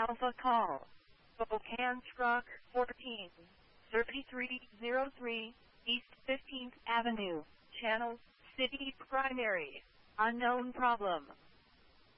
Alpha Call. Bocansrock 14, 3303, East 15th Avenue, Channel, City Primary. Unknown problem.